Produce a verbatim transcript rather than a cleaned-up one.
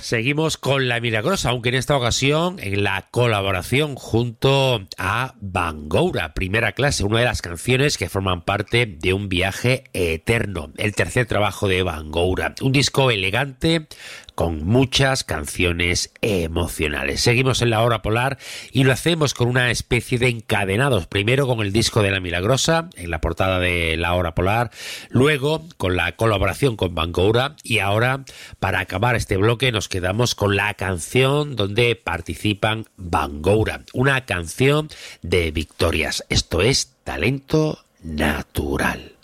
Seguimos con La Milagrosa, aunque en esta ocasión en la colaboración junto a Bangoura, Primera Clase, una de las canciones que forman parte de Un Viaje Eterno, el tercer trabajo de Bangoura, un disco elegante con muchas canciones emocionales. Seguimos en la hora polar y lo hacemos con una especie de encadenados, primero con el disco de La Milagrosa en la portada de la hora polar, luego con la colaboración con Bangoura y ahora, para acabar este bloque, nos quedamos con la canción donde participan Bangoura, una canción de victorias. Esto es Talento Natural.